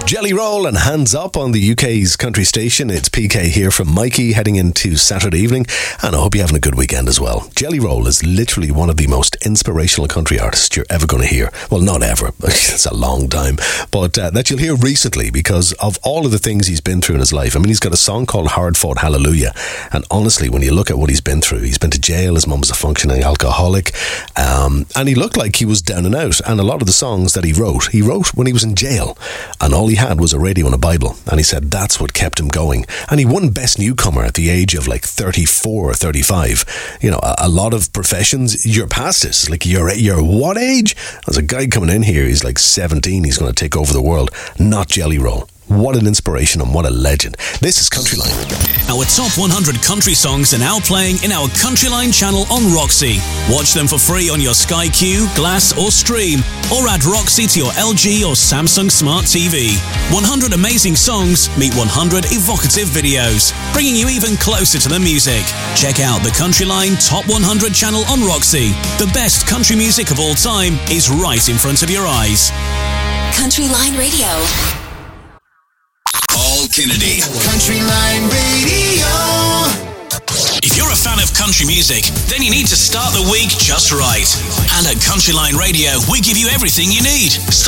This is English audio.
Jelly Roll and Hands Up on the UK's country station. It's PK here from Mikey heading into Saturday evening, and I hope you're having a good weekend as well. Jelly Roll is literally one of the most inspirational country artists you're ever going to hear. Well, not ever. It's a long time. But that you'll hear recently because of all of the things he's been through in his life. I mean, he's got a song called Hard Fought Hallelujah. And honestly, when you look at what he's been through, he's been to jail. His mum was a functioning alcoholic. And he looked like he was down and out. And a lot of the songs that he wrote when he was in jail. And all he had was a radio and a Bible, and he said that's what kept him going. And he won Best Newcomer at the age of like 34 or 35. You know, a lot of professions, you're past it. Like, you're what age? There's a guy coming in here, he's like 17, he's going to take over the world. Not Jelly Roll. What an inspiration and what a legend. This is Countryline. Our top 100 country songs are now playing in our Countryline channel on Roxy. Watch them for free on your Sky Q, Glass or Stream, or add Roxy to your LG or Samsung Smart TV. 100 amazing songs meet 100 evocative videos, bringing you even closer to the music. Check out the Countryline Top 100 channel on Roxy. The best country music of all time is right in front of your eyes. Countryline Radio. Paul Kennedy. Countryline Radio. If you're a fan of country music, then you need to start the week just right. And at Countryline Radio, we give you everything you need.